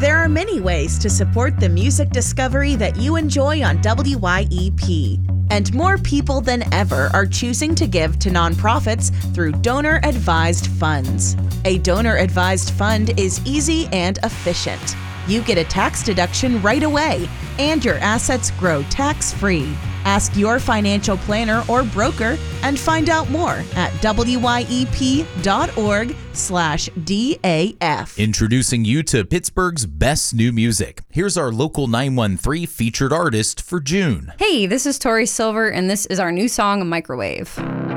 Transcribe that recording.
There are many ways to support the music discovery that you enjoy on WYEP. And more people than ever are choosing to give to nonprofits through donor-advised funds. A donor-advised fund is easy and efficient. You get a tax deduction right away, and your assets grow tax-free. Ask your financial planner or broker and find out more at wyep.org/DAF. Introducing you to Pittsburgh's best new music. Here's our local 913 featured artist for June. Hey, this is Tori Silver, and this is our new song, Microwave.